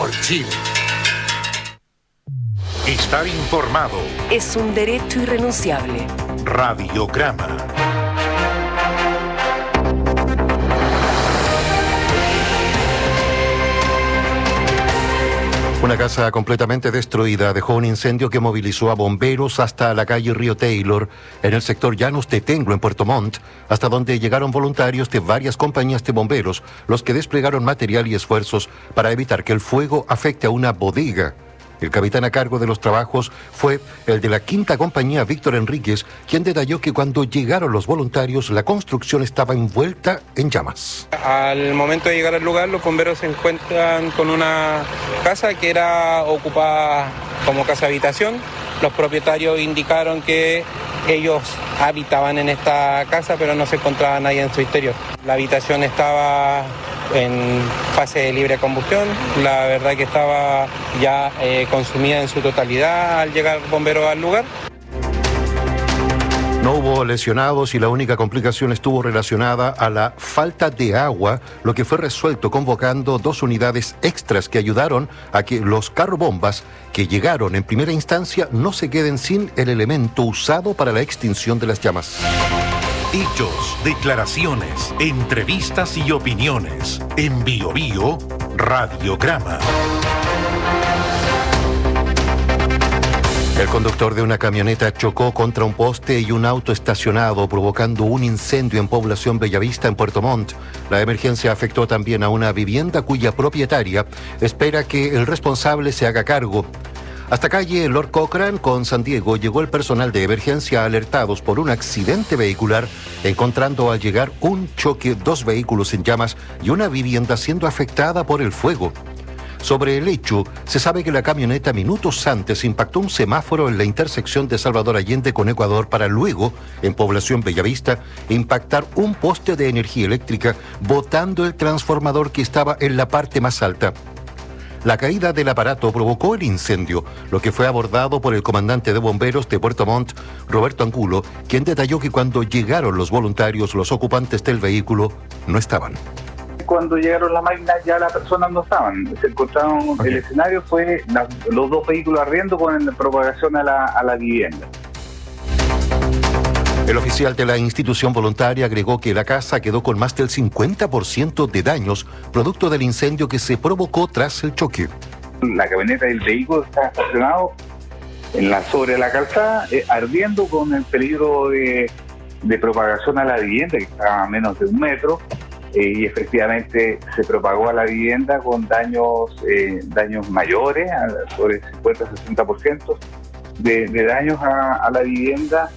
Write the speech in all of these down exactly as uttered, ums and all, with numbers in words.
por Chile. Estar informado es un derecho irrenunciable. Radiograma. Una casa completamente destruida dejó un incendio que movilizó a bomberos hasta la calle Río Taylor, en el sector Llanos de Tenglo, en Puerto Montt, hasta donde llegaron voluntarios de varias compañías de bomberos, los que desplegaron material y esfuerzos para evitar que el fuego afecte a una bodega. El capitán a cargo de los trabajos fue el de la quinta compañía, Víctor Enríquez, quien detalló que cuando llegaron los voluntarios, la construcción estaba envuelta en llamas. Al momento de llegar al lugar, los bomberos se encuentran con una casa que era ocupada como casa habitación. Los propietarios indicaron que ellos habitaban en esta casa, pero no se encontraba nadie en su interior. La habitación estaba en fase de libre combustión, la verdad que estaba ya eh, consumida en su totalidad al llegar bomberos al lugar. No hubo lesionados y la única complicación estuvo relacionada a la falta de agua, lo que fue resuelto convocando dos unidades extras que ayudaron a que los carrobombas que llegaron en primera instancia no se queden sin el elemento usado para la extinción de las llamas. Hechos, declaraciones, entrevistas y opiniones. En Bio Bio, Radiograma. El conductor de una camioneta chocó contra un poste y un auto estacionado, provocando un incendio en población Bellavista, en Puerto Montt. La emergencia afectó también a una vivienda cuya propietaria espera que el responsable se haga cargo. Hasta calle Lord Cochrane con San Diego llegó el personal de emergencia alertados por un accidente vehicular, encontrando al llegar un choque, dos vehículos en llamas y una vivienda siendo afectada por el fuego. Sobre el hecho, se sabe que la camioneta minutos antes impactó un semáforo en la intersección de Salvador Allende con Ecuador para luego, en población Bellavista, impactar un poste de energía eléctrica, botando el transformador que estaba en la parte más alta. La caída del aparato provocó el incendio, lo que fue abordado por el comandante de bomberos de Puerto Montt, Roberto Angulo, quien detalló que cuando llegaron los voluntarios, los ocupantes del vehículo no estaban. Cuando llegaron las máquinas ya las personas no estaban, se encontraron, okay. El escenario fue la, los dos vehículos ardiendo con la propagación a la, a la vivienda. El oficial de la institución voluntaria agregó que la casa quedó con más del cincuenta por ciento de daños, producto del incendio que se provocó tras el choque. La camioneta del vehículo está estacionado en la, sobre la calzada, eh, ardiendo con el peligro de, de propagación a la vivienda, que estaba a menos de un metro, eh, y efectivamente se propagó a la vivienda con daños, eh, daños mayores, a, sobre el cincuenta a sesenta por ciento de, de daños a, a la vivienda.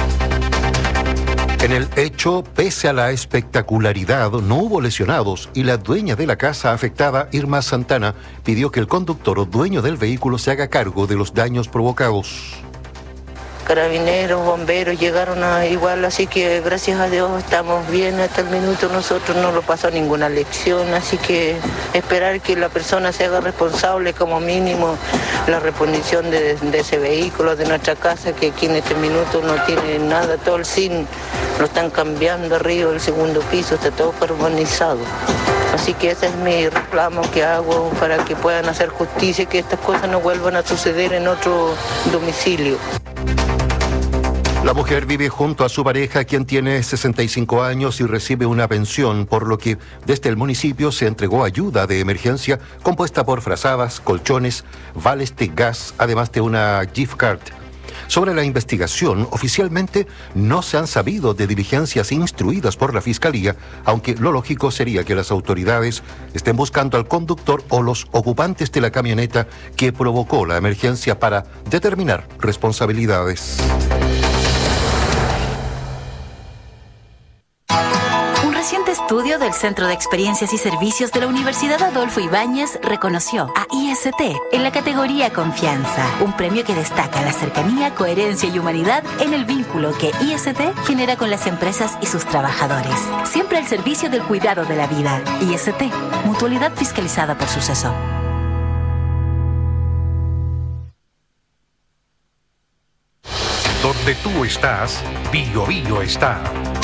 En el hecho, pese a la espectacularidad, no hubo lesionados y la dueña de la casa afectada, Irma Santana, pidió que el conductor o dueño del vehículo se haga cargo de los daños provocados. Carabineros, bomberos llegaron a igual, así que gracias a Dios estamos bien hasta el minuto. Nosotros no nos pasó ninguna lección, así que esperar que la persona se haga responsable, como mínimo la reposición de, de ese vehículo, de nuestra casa, que aquí en este minuto no tiene nada, todo el zinc lo están cambiando arriba, el segundo piso está todo carbonizado. Así que ese es mi reclamo que hago para que puedan hacer justicia y que estas cosas no vuelvan a suceder en otro domicilio. La mujer vive junto a su pareja, quien tiene sesenta y cinco años y recibe una pensión, por lo que desde el municipio se entregó ayuda de emergencia compuesta por frazadas, colchones, vales de gas, además de una gift card. Sobre la investigación, oficialmente no se han sabido de diligencias instruidas por la Fiscalía, aunque lo lógico sería que las autoridades estén buscando al conductor o los ocupantes de la camioneta que provocó la emergencia para determinar responsabilidades. Reciente estudio del Centro de Experiencias y Servicios de la Universidad Adolfo Ibáñez reconoció a I S T en la categoría Confianza, un premio que destaca la cercanía, coherencia y humanidad en el vínculo que I S T genera con las empresas y sus trabajadores. Siempre al servicio del cuidado de la vida. I S T, mutualidad fiscalizada por Suceso. Donde tú estás, Bio Bio está.